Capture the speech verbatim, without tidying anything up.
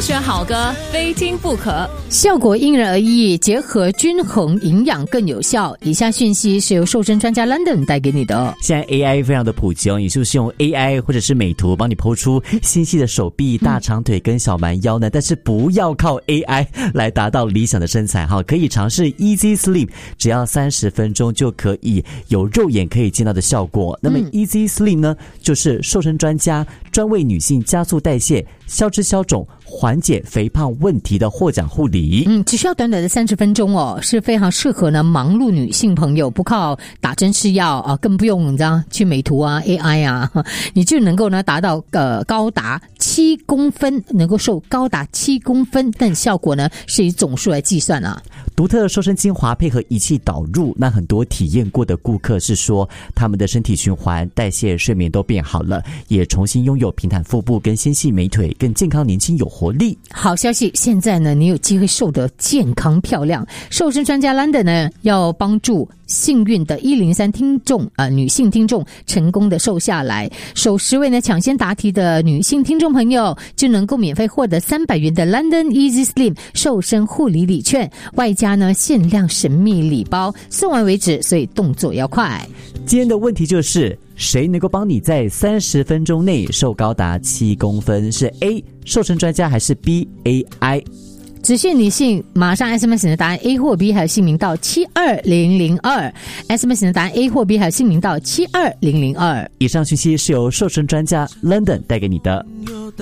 选好歌，非听不可。 效果因人而异，结合均衡营养更有效。以下讯息是由瘦身专家 London 带给你的。 现在 A I 非常的普及哦，你是不是用 A I 或者是美图帮你剖出纤细的手臂、大长腿跟小蛮腰呢？但是不要靠 A I 来达到理想的身材哈，可以尝试 Easy Slim， 只要三十分钟就可以有肉眼可以见到的效果。那么 Easy Slim 呢，就是瘦身专家专为女性加速代谢、消脂消肿、缓解肥胖问题的获奖护理。 嗯，只需要短短的三十分钟哦，是非常适合呢忙碌女性朋友，不靠打针吃药啊，更不用你知道去美图啊 A I 啊，你就能够呢达到呃高达七公分，能够瘦高达七公分，但效果呢是以总数来计算啊。 独特的瘦身精华配合仪器导入，那很多体验过的顾客是说，他们的身体循环、代谢、睡眠都变好了，也重新拥有平坦腹部跟纤细美腿，更健康、年轻、有活力。 好消息，现在呢，你有机会瘦得健康漂亮。瘦身专家 London 呢，要帮助幸运的一零三听众呃女性听众成功的瘦下来。首十位呢抢先答题的女性听众朋友就能够免费获得三百元的 London Easy Slim 瘦身护理礼券，外加呢限量神秘礼包，送完为止，所以动作要快。 今天的问题就是，谁能够帮你在三十分钟内瘦高达七公分？是 A 瘦身专家还是 B A I？ 只限女性，马上 S M S 你的答案 A 或 B 还有姓名到七二零零二 S M S 你的答案 A 或 B 还有姓名到七二零零二。 以上讯息是由瘦身专家 London 带给你的。